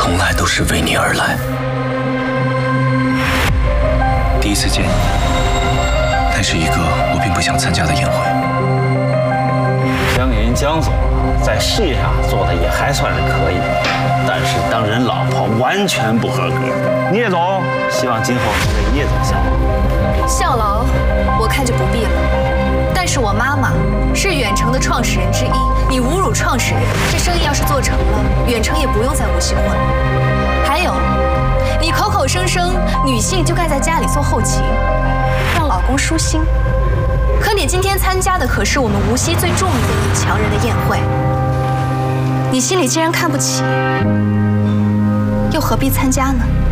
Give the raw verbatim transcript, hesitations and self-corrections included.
从来都是为你而来。第一次见你，那是一个我并不想参加的宴会。 江银江总在事业上做的也还算是可以，但是当人老婆完全不合格。聂总希望今后能为聂总效劳。 效劳，我看就不必了。但是我妈妈是远程的创始人之一，你侮辱创始人，这生意要是做成了，远程也不用再无锡混了。还有，你口口声声女性就该在家里做后勤，让老公舒心。可你今天参加的可是我们无锡最著名的女强人的宴会，你心里既然看不起，又何必参加呢？